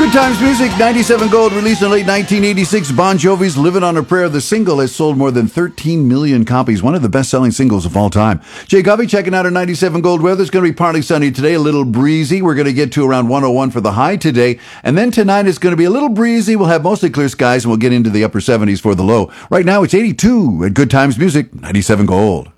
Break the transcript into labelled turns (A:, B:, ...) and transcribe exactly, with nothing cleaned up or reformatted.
A: Good Times Music, ninety-seven Gold, released in late nineteen eighty-six. Bon Jovi's Living on a Prayer. The single has sold more than thirteen million copies, one of the best-selling singles of all time. Jay Covey checking out our ninety-seven Gold weather. It's going to be partly sunny today, a little breezy. We're going to get to around one oh one for the high today. And then tonight it's going to be a little breezy. We'll have mostly clear skies, and we'll get into the upper seventies for the low. Right now it's eighty-two at Good Times Music, ninety-seven Gold.